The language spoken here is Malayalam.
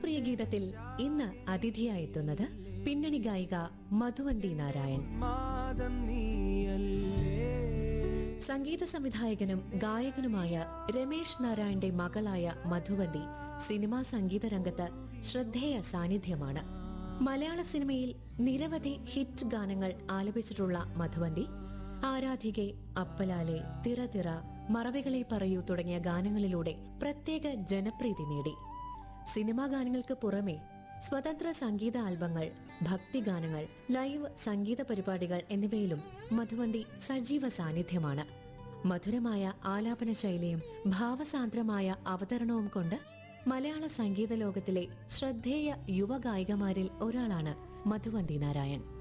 ഗാനപ്രിയ ഗീതത്തിൽ ഇന്ന് അതിഥിയായെത്തുന്നത് പിന്നണി ഗായിക മധുവന്തി നാരായൺ. സംഗീത സംവിധായകനും ഗായകനുമായ രമേശ് നാരായണന്റെ മകളായ മധുവന്തി സിനിമാ സംഗീത രംഗത്ത് ശ്രദ്ധേയ സാന്നിധ്യമാണ്. മലയാള സിനിമയിൽ നിരവധി ഹിറ്റ് ഗാനങ്ങൾ ആലപിച്ചിട്ടുള്ള മധുവന്തി ആരാധികെ, അപ്പലാലെ, തിറ തിറ, മറവികളെ പറയൂ തുടങ്ങിയ ഗാനങ്ങളിലൂടെ പ്രത്യേക ജനപ്രീതി നേടി. സിനിമാ ഗാനങ്ങൾക്ക് പുറമെ സ്വതന്ത്ര സംഗീത ആൽബങ്ങൾ, ഭക്തിഗാനങ്ങൾ, ലൈവ് സംഗീത പരിപാടികൾ എന്നിവയിലും മധുവന്തി സജീവ സാന്നിധ്യമാണ്. മധുരമായ ആലാപന ശൈലിയും ഭാവസാന്ദ്രമായ അവതരണവും കൊണ്ട് മലയാള സംഗീത ലോകത്തിലെ ശ്രദ്ധേയ യുവഗായികമാരിൽ ഒരാളാണ് മധുവന്തി നാരായൺ.